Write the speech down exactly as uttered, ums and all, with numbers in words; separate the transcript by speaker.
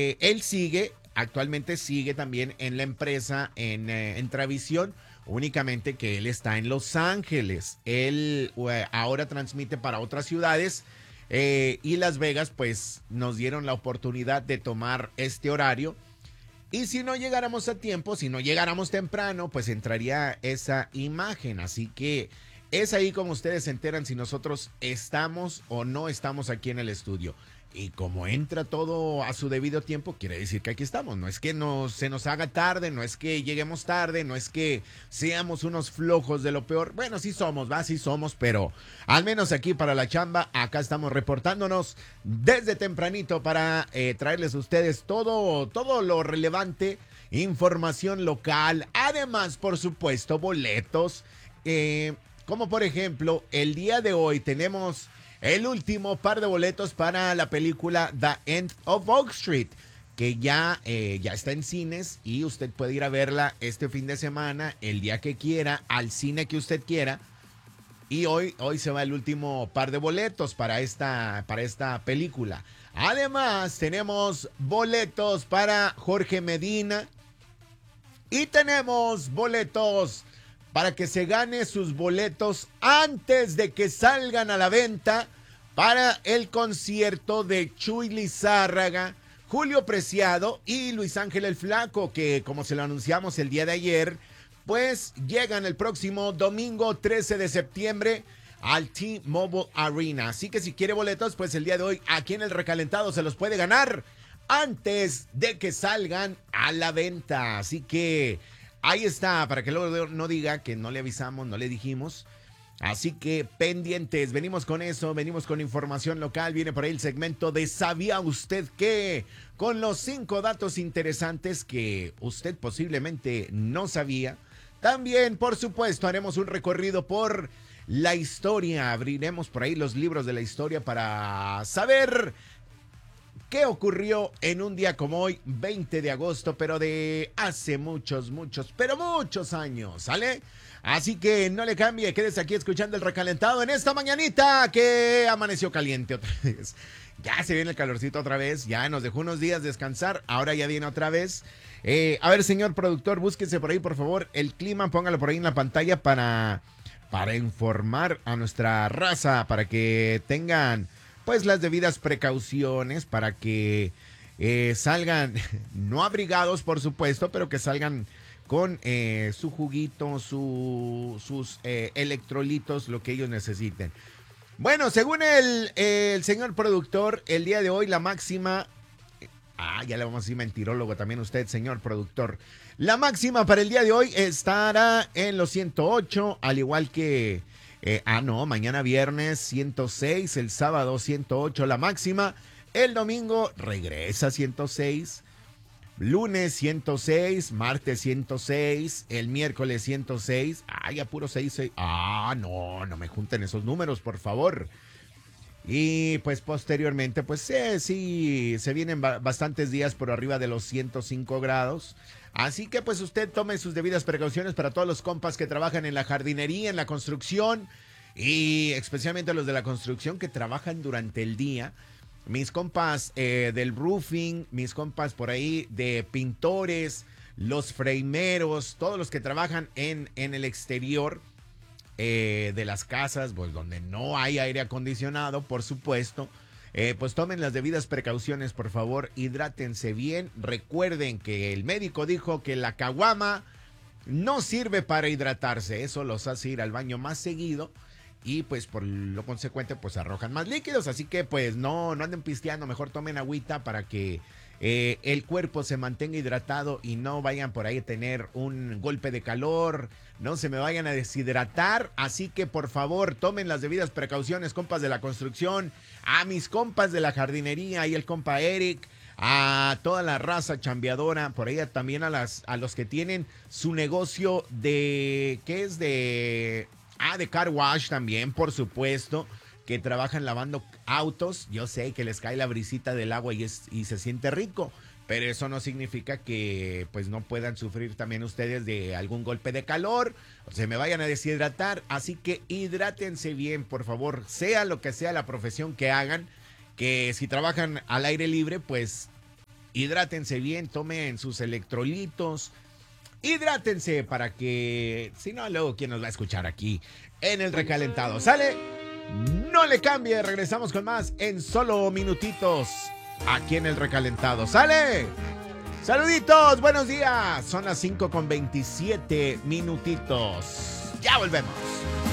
Speaker 1: eh, él sigue, actualmente sigue también en la empresa, en, eh, en Travisión, únicamente que él está en Los Ángeles. Él eh, ahora transmite para otras ciudades eh, y Las Vegas pues nos dieron la oportunidad de tomar este horario. Y si no llegáramos a tiempo, si no llegáramos temprano, pues entraría esa imagen. Así que es ahí como ustedes se enteran si nosotros estamos o no estamos aquí en el estudio. Y como entra todo a su debido tiempo, quiere decir que aquí estamos. No es que nos, se nos haga tarde, no es que lleguemos tarde, no es que seamos unos flojos de lo peor. Bueno, sí somos, va, sí somos, pero al menos aquí para la chamba, acá estamos reportándonos desde tempranito para eh, traerles a ustedes todo, todo lo relevante, información local, además, por supuesto, boletos. Eh, como por ejemplo, el día de hoy tenemos el último par de boletos para la película The End of Oak Street, que ya, eh, ya está en cines y usted puede ir a verla este fin de semana, el día que quiera, al cine que usted quiera. Y hoy, hoy se va el último par de boletos para esta, para esta película. Además, tenemos boletos para Jorge Medina y tenemos boletos para que se gane sus boletos antes de que salgan a la venta para el concierto de Chuy Lizárraga, Julio Preciado y Luis Ángel el Flaco, que como se lo anunciamos el día de ayer, pues llegan el próximo domingo trece de septiembre al T-Mobile Arena. Así que si quiere boletos, pues el día de hoy aquí en el recalentado se los puede ganar antes de que salgan a la venta. Así que ahí está, para que luego no diga que no le avisamos, no le dijimos. Así que pendientes, venimos con eso, venimos con información local, viene por ahí el segmento de ¿sabía usted qué? Con los cinco datos interesantes que usted posiblemente no sabía. También, por supuesto, haremos un recorrido por la historia, abriremos por ahí los libros de la historia para saber ¿qué ocurrió en un día como hoy, veinte de agosto, pero de hace muchos, muchos, pero muchos años, ¿sale? Así que no le cambie, quédese aquí escuchando el recalentado en esta mañanita que amaneció caliente otra vez. Ya se viene el calorcito otra vez, ya nos dejó unos días descansar, ahora ya viene otra vez. Eh, a ver, señor productor, búsquese por ahí, por favor, el clima, póngalo por ahí en la pantalla para, para informar a nuestra raza, para que tengan pues las debidas precauciones, para que eh, salgan, no abrigados por supuesto, pero que salgan con eh, su juguito, su, sus eh, electrolitos, lo que ellos necesiten. Bueno, según el, el señor productor, el día de hoy la máxima... Ah, ya le vamos a decir mentirólogo también usted, señor productor. La máxima para el día de hoy estará en los ciento ocho, al igual que... Eh, ah, no, mañana viernes ciento seis, el sábado ciento ocho la máxima, el domingo regresa ciento seis, lunes ciento seis, martes ciento seis, el miércoles ciento seis, ay, a puro seis, seis, ah, no, no me junten esos números, por favor. Y pues posteriormente, pues eh, sí, se vienen ba- bastantes días por arriba de los ciento cinco grados. Así que pues usted tome sus debidas precauciones para todos los compas que trabajan en la jardinería, en la construcción y especialmente los de la construcción que trabajan durante el día. Mis compas eh, del roofing, mis compas por ahí de pintores, los frameros, todos los que trabajan en, en el exterior eh, de las casas, pues donde no hay aire acondicionado, por supuesto. Eh, pues tomen las debidas precauciones, por favor, hidrátense bien. Recuerden que el médico dijo que la caguama no sirve para hidratarse, eso los hace ir al baño más seguido y pues por lo consecuente pues arrojan más líquidos, así que pues no, no anden pisteando, mejor tomen agüita para que eh, el cuerpo se mantenga hidratado y no vayan por ahí a tener un golpe de calor, no se me vayan a deshidratar, así que por favor tomen las debidas precauciones, compas de la construcción, a mis compas de la jardinería y el compa Eric, a toda la raza chambeadora, por ahí también a, las, a los que tienen su negocio de, ¿qué es? De, ah, de car wash también, por supuesto, que trabajan lavando autos. Yo sé que les cae la brisita del agua y, es, y se siente rico, pero eso no significa que pues no puedan sufrir también ustedes de algún golpe de calor, o se me vayan a deshidratar, así que hidrátense bien, por favor, sea lo que sea la profesión que hagan, que si trabajan al aire libre, pues hidrátense bien, tomen sus electrolitos. Hidrátense para que, si no, luego, ¿quién nos va a escuchar aquí en el recalentado? ¿Sale? No le cambie, regresamos con más en solo minutitos aquí en el recalentado. ¿Sale? Saluditos, buenos días. Son las cinco con veintisiete minutitos. Ya volvemos.